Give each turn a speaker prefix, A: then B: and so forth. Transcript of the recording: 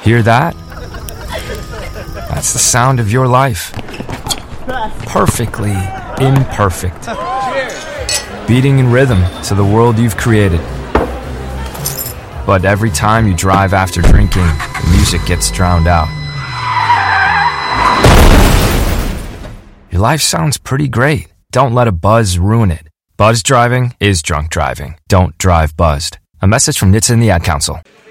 A: Hear that? That's the sound of your life. Perfectly imperfect. Beating in rhythm to the world you've created. But every time you drive after drinking, the music gets drowned out. Your life sounds pretty great. Don't let a buzz ruin it. Buzz driving is drunk driving. Don't drive buzzed. A message from NHTSA and the Ad Council.